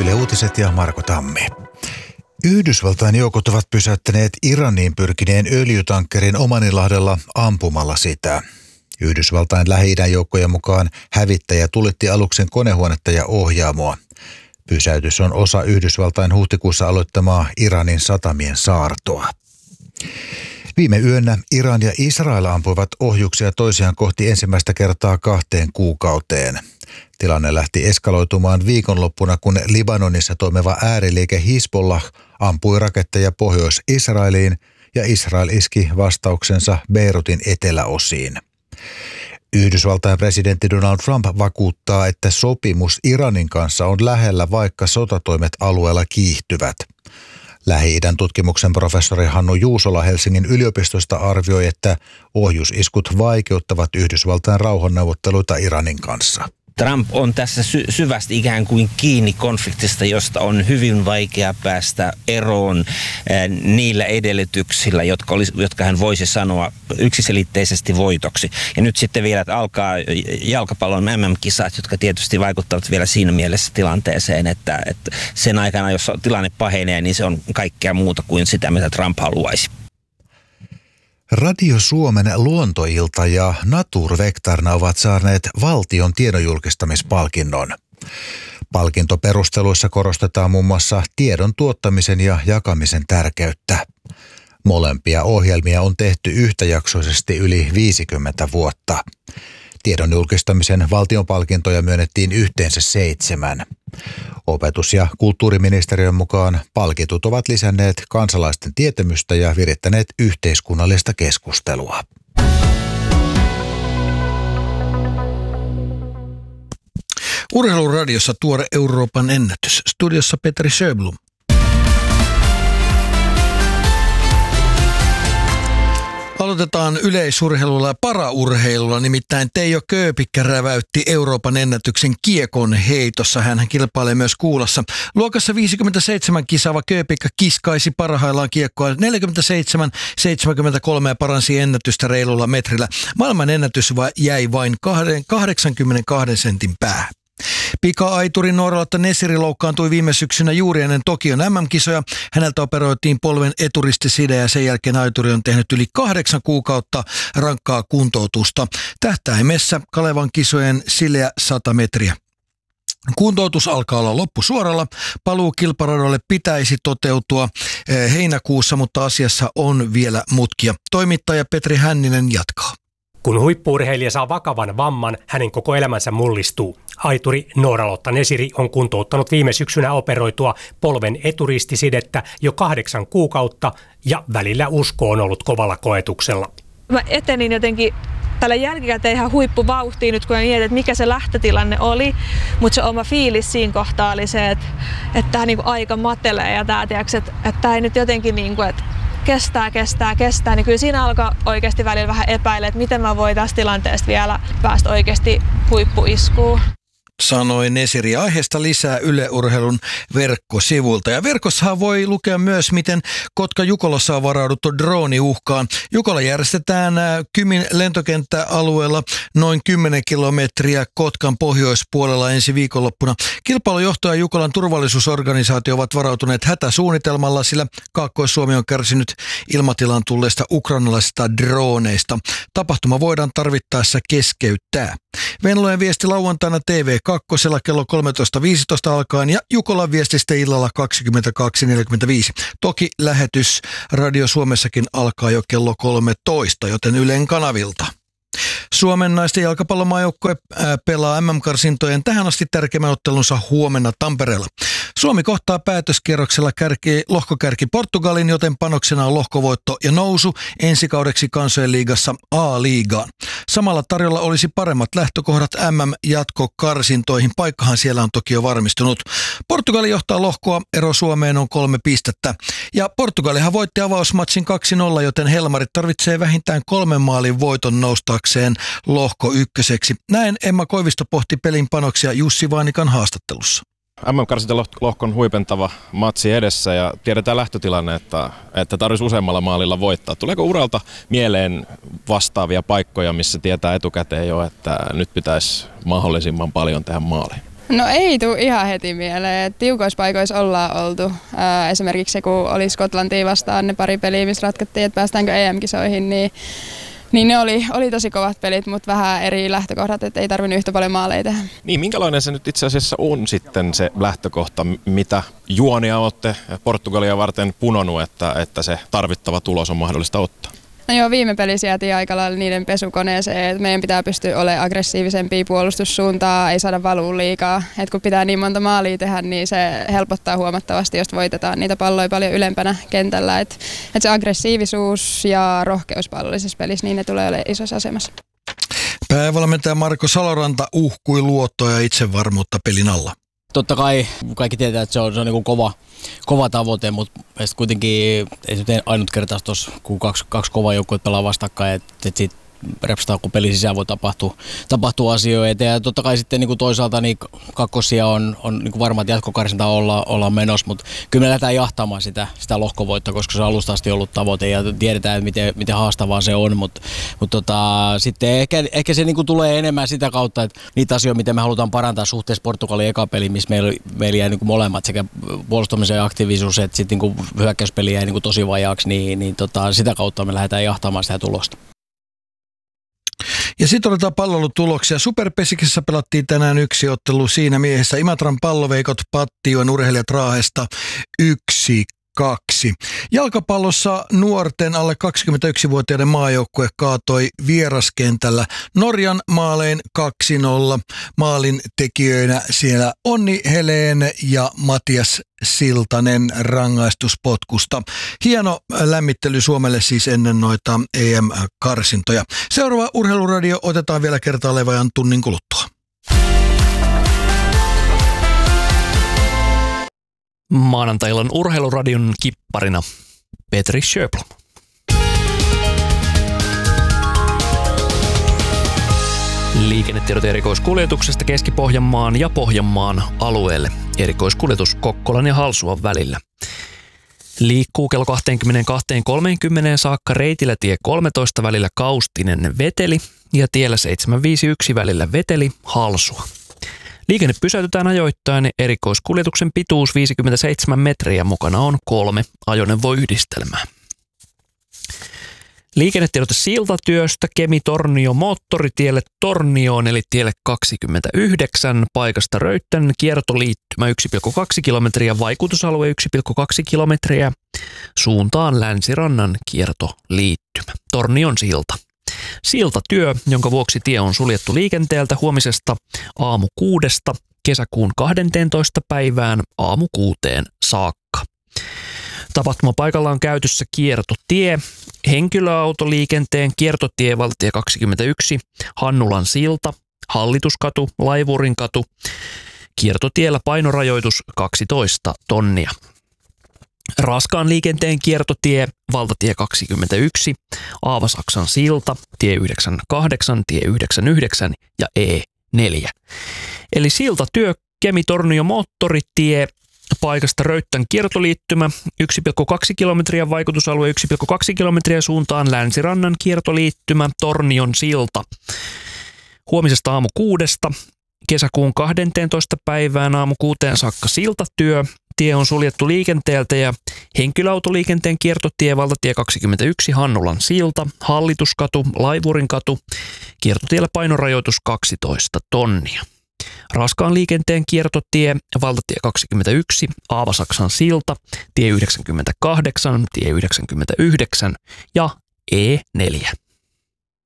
Yle Uutiset ja Marko Tammi. Yhdysvaltain joukot ovat pysäyttäneet Iraniin pyrkineen öljytankkerin Omanilahdella ampumalla sitä. Yhdysvaltain Lähi-idän joukkojen mukaan hävittäjä tulitti aluksen konehuonetta ja ohjaamoa. Pysäytys on osa Yhdysvaltain huhtikuussa aloittamaa Iranin satamien saartoa. Viime yönä Iran ja Israel ampuivat ohjuksia toisiaan kohti ensimmäistä kertaa 2 kuukauteen. Tilanne lähti eskaloitumaan viikonloppuna, kun Libanonissa toimiva ääriliike Hizbollah ampui raketteja Pohjois-Israeliin ja Israel iski vastauksensa Beirutin eteläosiin. Yhdysvaltain presidentti Donald Trump vakuuttaa, että sopimus Iranin kanssa on lähellä, vaikka sotatoimet alueella kiihtyvät. Lähi-idän tutkimuksen professori Hannu Juusola Helsingin yliopistosta arvioi, että ohjusiskut vaikeuttavat Yhdysvaltain rauhanneuvotteluita Iranin kanssa. Trump on tässä syvästi ikään kuin kiinni konfliktista, josta on hyvin vaikea päästä eroon niillä edellytyksillä, jotka hän voisi sanoa yksiselitteisesti voitoksi. Ja nyt sitten vielä alkaa jalkapallon MM-kisat, jotka tietysti vaikuttavat vielä siinä mielessä tilanteeseen, että sen aikana, jos tilanne pahenee, niin se on kaikkea muuta kuin sitä, mitä Trump haluaisi. Radio Suomen luontoilta ja Naturvektarna ovat saaneet valtion tiedonjulkistamispalkinnon. Palkintoperusteluissa korostetaan muun muassa tiedon tuottamisen ja jakamisen tärkeyttä. Molempia ohjelmia on tehty yhtäjaksoisesti yli 50 vuotta. Tiedon julkistamisen valtionpalkintoja myönnettiin yhteensä 7. Opetus- ja kulttuuriministeriön mukaan palkitut ovat lisänneet kansalaisten tietämystä ja virittäneet yhteiskunnallista keskustelua. Urheiluradiossa tuore Euroopan ennätys. Studiossa Petri Sjöblom. Aloitetaan yleisurheilulla ja paraurheilulla, nimittäin Teijo Kööpikkä räväytti Euroopan ennätyksen kiekon heitossa. Hän kilpailee myös kuulassa. Luokassa 57 kisaava Kööpikkä kiskaisi parhaillaan kiekkoa 47,73 ja paransi ennätystä reilulla metrillä. Maailman ennätys jäi vain 82 sentin päähän. Pika-aituri Nooralotta Nesiri loukkaantui viime syksynä juuri ennen Tokion MM-kisoja. Häneltä operoitiin polven eturistiside ja sen jälkeen aituri on tehnyt yli 8 kuukautta rankkaa kuntoutusta. Tähtäimessä Kalevan kisojen sileä 100 metriä. Kuntoutus alkaa olla loppusuoralla. Paluu kilparadoille pitäisi toteutua heinäkuussa, mutta asiassa on vielä mutkia. Toimittaja Petri Hänninen jatkaa. Kun huippu-urheilija saa vakavan vamman, hänen koko elämänsä mullistuu. Aituri Nooralotta Nesiri on kuntouttanut viime syksynä operoitua polven eturistisidettä jo 8 kuukautta ja välillä usko on ollut kovalla koetuksella. Mä etenin jotenkin tällä jälkikäteen ihan huippuvauhtiin nyt, kun mietin, että mikä se lähtötilanne oli. Mutta se oma fiilis siinä kohtaa oli se, että tämä niinku aika matelee ja tämä, että tämä ei nyt jotenkin niin kuin, että kestää, niin kyllä siinä alkaa oikeasti välillä vähän epäillä, että miten mä voin tästä tilanteesta vielä päästä oikeasti huippuiskuun. Sanoi Nesiri. Aiheesta lisää Yle Urheilun verkkosivulta. Ja verkossahan voi lukea myös, miten Kotka-Jukolassa on varauduttu drooniuhkaan. Jukola järjestetään Kymin lentokenttäalueella noin 10 kilometriä Kotkan pohjoispuolella ensi viikonloppuna. Kilpailujohto ja Jukolan turvallisuusorganisaatio ovat varautuneet hätäsuunnitelmalla, sillä Kaakkois-Suomi on kärsinyt ilmatilaan tulleista ukrainalaisista drooneista. Tapahtuma voidaan tarvittaessa keskeyttää. Venlojen viesti lauantaina TV2 kello 13.15 alkaen ja Jukolan viestistä illalla 22.45. Toki lähetys Radio Suomessakin alkaa jo kello 13, joten Ylen kanavilta. Suomen naisten jalkapallomaajoukkue pelaa MM-karsintojen tähän asti tärkeimmän ottelunsa huomenna Tampereella. Suomi kohtaa päätöskierroksella lohkokärki Portugalin, joten panoksena on lohkovoitto ja nousu ensi kaudeksi kansojen liigassa A-liigaan. Samalla tarjolla olisi paremmat lähtökohdat MM-jatkokarsintoihin. Paikkahan siellä on toki jo varmistunut. Portugali johtaa lohkoa, ero Suomeen on 3 pistettä. Ja Portugalihan voitti avausmatsin 2-0, joten Helmarit tarvitsee vähintään 3 maalin voiton noustaakseen lohko ykköseksi. Näin Emma Koivisto pohti pelin panoksia Jussi Vainikan haastattelussa. MM-karsintalohkon huipentava matsi edessä ja tiedetään lähtötilanne, että tarvitsisi useammalla maalilla voittaa. Tuleeko uralta mieleen vastaavia paikkoja, missä tietää etukäteen jo, että nyt pitäisi mahdollisimman paljon tehdä maali? No ei tule ihan heti mieleen. Tiukoissa paikoissa ollaan oltu. Esimerkiksi se, kun oli Skotlantia vastaan ne pari peliä, missä ratkottiin, että päästäänkö EM-kisoihin, niin ne oli tosi kovat pelit, mutta vähän eri lähtökohdat, että ei tarvinnut yhtä paljon maaleja tehdä. Niin, minkälainen se nyt itse asiassa on sitten se lähtökohta, mitä juonia olette Portugalia varten punonut, että se tarvittava tulos on mahdollista ottaa? No joo, viime pelissä jäätiin aika lailla niiden pesukoneeseen, että meidän pitää pystyä olemaan aggressiivisempia puolustussuuntaa, ei saada valua liikaa. Et kun pitää niin monta maalia tehdä, niin se helpottaa huomattavasti, jos voitetaan niitä palloja paljon ylempänä kentällä. Et se aggressiivisuus ja rohkeus pallollisessa pelissä, niin ne tulee olemaan isossa asemassa. Päävalmentaja Marko Saloranta uhkui luottoa ja itsevarmuutta pelin alla. Totta kai kaikki tietää, että se on niin kuin kova tavoite, mutta kuitenkin ei se ainut kertaus tuossa, kun kaksi kovaa joukkuetta pelaa vastakkain, että sitten repsataan, kun pelin sisään voi tapahtua asioita. Ja totta kai sitten niin kuin toisaalta niin kakkosia on niin kuin varma, että jatkokarsinta ollaan menossa, mutta kyllä me lähdetään jahtamaan sitä lohkovoittoa, koska se on alusta asti ollut tavoite ja tiedetään, että miten haastavaa se on, mutta sitten ehkä se niin kuin tulee enemmän sitä kautta, että niitä asioita, miten me halutaan parantaa suhteessa Portugalin eka peli, missä meillä jäi niin kuin molemmat, sekä puolustamisen ja aktiivisuus, että sitten niin kuin hyökkäyspeli jäi niin kuin tosi vajaaksi, niin sitä kautta me lähdetään jahtamaan sitä tulosta. Ja sitten otetaan pallotuloksia. Superpesikissä pelattiin tänään yksi ottelu siinä miehessä. Imatran palloveikot Pattijoen urheilijat Raahesta 1-2. Jalkapallossa nuorten alle 21-vuotiaiden maajoukkue kaatoi vieraskentällä Norjan maalein 2-0. Maalin tekijöinä siellä Onni Helén ja Matias Siltanen rangaistuspotkusta. Hieno lämmittely Suomelle siis ennen noita EM-karsintoja. Seuraava Urheiluradio otetaan vielä kertaalleen vajan tunnin kuluttua. Maanantai-illan Urheiluradion kipparina Petri Sjöblom. Liikennetiedot erikoiskuljetuksesta Keski-Pohjanmaan ja Pohjanmaan alueelle. Erikoiskuljetus Kokkolan ja Halsuan välillä. Liikkuu kello 22.30 saakka reitillä tie 13 välillä Kaustinen-Veteli ja tiellä 751 välillä Veteli-Halsua. Liikenne pysäytetään ajoittain, erikoiskuljetuksen pituus 57 metriä, mukana on 3 ajoneuvoyhdistelmää. Liikennetiedote siltatyöstä Kemi-Tornio moottoritielle Tornioon eli tielle 29, paikasta Röyttän kiertoliittymä 1,2 kilometriä, vaikutusalue 1,2 kilometriä, suuntaan Länsirannan kiertoliittymä. Tornion silta. Siltatyö, jonka vuoksi tie on suljettu liikenteeltä huomisesta aamu 6 kesäkuun 12 päivään aamu 6 saakka. Tapahtumapaikalla on käytössä kiertotie, henkilöautoliikenteen kiertotie valtatie 21, Hannulan silta, Hallituskatu, Laivurinkatu, kiertotiellä painorajoitus 12 tonnia. Raskaan liikenteen kiertotie, valtatie 21, Aavasaksan silta, tie 98, tie 99 ja E4. Eli siltatyö, Kemi-Tornio moottoritie, paikasta Röyttän kiertoliittymä, 1,2 kilometriä, vaikutusalue 1,2 kilometriä, suuntaan Länsirannan kiertoliittymä, Tornion silta. Huomisesta aamu 6 kesäkuun 12 päivään aamu 6 saakka siltatyö. Tie on suljettu liikenteeltä ja henkilöautoliikenteen kiertotie valtatie 21 Hannulan silta, Hallituskatu, Laivurinkatu, kiertotiellä painorajoitus 12 tonnia. Raskaan liikenteen kiertotie valtatie 21 Aavasaksan silta, tie 98, tie 99 ja E4.